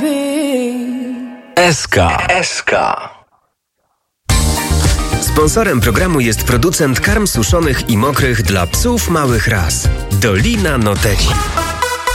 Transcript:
SK. Sponsorem programu jest producent karm suszonych i mokrych dla psów małych ras. Dolina Noteci.